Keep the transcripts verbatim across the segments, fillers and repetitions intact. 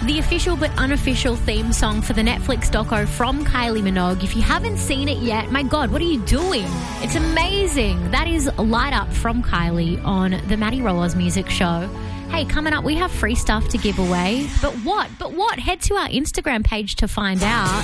the official but unofficial theme song for the Netflix doco from Kylie Minogue. If you haven't seen it yet, my God, what are you doing? It's amazing. That is Light Up from Kylie on the Maddie Roaz Music Show. Hey, coming up, we have free stuff to give away. But what? But what? Head to our Instagram page to find out.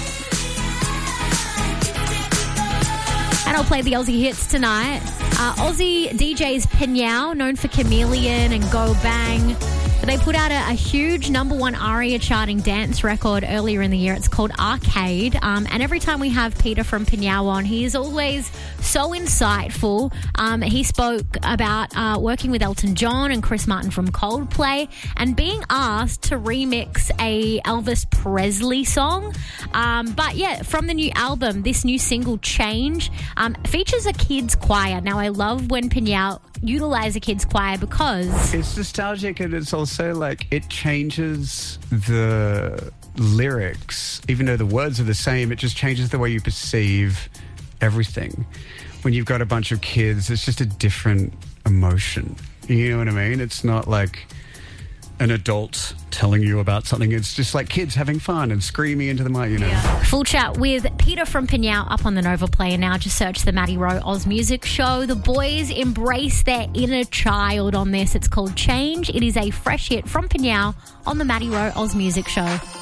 And I'll play the Aussie hits tonight. Uh, Aussie D Js Pinyao, known for Chameleon and Go Bang. They put out a, a huge number one ARIA charting dance record earlier in the year. It's called Arcade. Um, and every time we have Peter from Pinyao on, he is always so insightful. Um, he spoke about uh, working with Elton John and Chris Martin from Coldplay and being asked to remix a Elvis Presley song. Um, but yeah, from the new album, this new single, Change, um, features a kids choir. Now, I love when Pinyao utilize a kids choir because it's nostalgic, and it's also like it changes the lyrics. Even though the words are the same, it just changes the way you perceive everything. When you've got a bunch of kids, it's just a different emotion. You know what I mean? It's not like an adult telling you about something. It's just like kids having fun and screaming into the mic, you know. Yeah. Full chat with Peter from Pinyao up on the Nova Player now. Just search the Maddie Rowe Oz Music Show. The boys embrace their inner child on this. It's called Change. It is a fresh hit from Pinyao on the Maddie Rowe Oz Music Show.